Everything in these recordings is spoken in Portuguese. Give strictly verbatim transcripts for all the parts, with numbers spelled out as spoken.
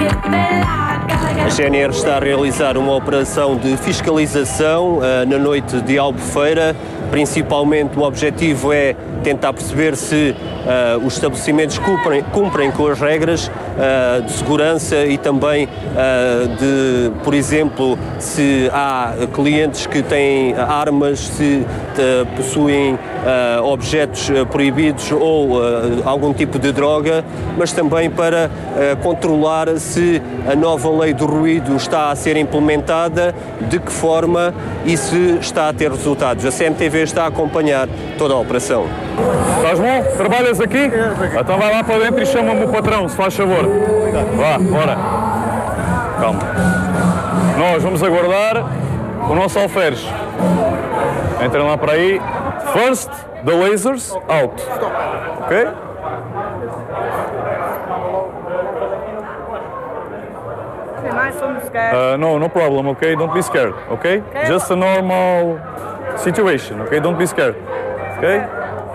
A G N R está a realizar uma operação de fiscalização uh, na noite de Albufeira. Principalmente o objetivo é tentar perceber se uh, os estabelecimentos cumprem, cumprem com as regras uh, de segurança e também uh, de, por exemplo, se há clientes que têm armas, se uh, possuem uh, objetos uh, proibidos ou uh, algum tipo de droga, mas também para uh, controlar se a nova lei do ruído está a ser implementada, de que forma e se está a ter resultados. A C M T V está a acompanhar toda a operação. Estás bom? Trabalhas aqui? Então vai lá para dentro e chama-me o patrão, se faz favor. Vá, bora. Calma. Nós vamos aguardar o nosso alferes. Entrem lá para aí. First, the lasers out. Ok? Uh, no, no problem, okay? Don't be scared, okay? Just a normal situation, okay? Don't be scared, okay?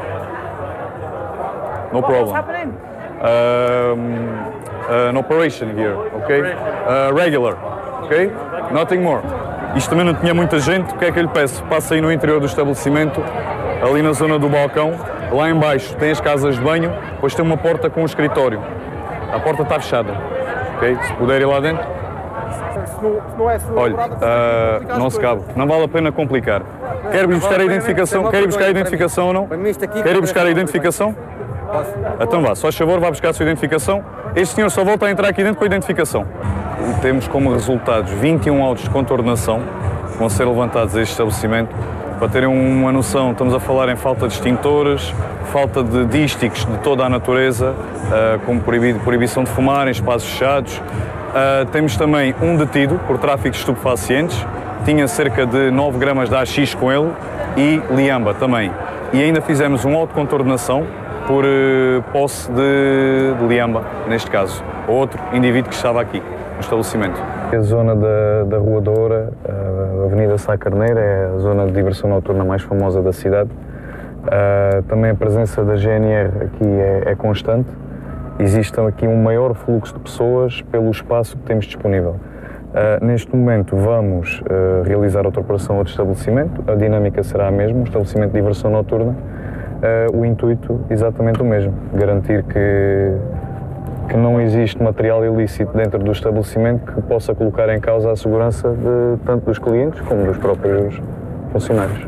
No problem. What's happening? Um, an operation here, okay? Uh, regular, okay? Nothing more. Isto também não tinha muita gente, o que é que eu lhe peço? Passa aí no interior do estabelecimento, ali na zona do balcão, lá em baixo tem as casas de banho, depois tem uma porta com um escritório. A porta está fechada, ok? Se puder ir lá dentro. Olha, uh, não se cabe, não vale a pena complicar. Quer ir buscar a identificação? Quer ir buscar a identificação ou não? Quer ir buscar a identificação? Então vá, só a favor, vá buscar a sua identificação. Este senhor só volta a entrar aqui dentro com a identificação. Temos como resultados vinte e um autos de contornação que vão ser levantados a este estabelecimento. Para terem uma noção, estamos a falar em falta de extintores, falta de dísticos de toda a natureza, uh, como proibido, proibição de fumar em espaços fechados. Uh, temos também um detido por tráfico de estupefacientes, tinha cerca de nove gramas de A X com ele e liamba também. E ainda fizemos um auto de contornação por uh, posse de, de liamba, neste caso, outro indivíduo que estava aqui no estabelecimento. A zona da, da Rua Doura, a Avenida Sá Carneiro, é a zona de diversão noturna mais famosa da cidade. Uh, também a presença da G N R aqui é, é constante. Existe aqui um maior fluxo de pessoas pelo espaço que temos disponível. Uh, neste momento vamos uh, realizar outra operação a outro estabelecimento, a dinâmica será a mesma, um estabelecimento de diversão noturna. Uh, o intuito exatamente o mesmo, garantir que, que não existe material ilícito dentro do estabelecimento que possa colocar em causa a segurança de, tanto dos clientes como dos próprios funcionários.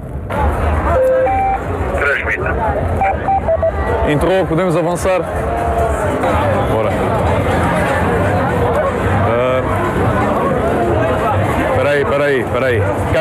Transmita. Entrou, podemos avançar? Bora. Espera uh, aí, espera aí, espera aí.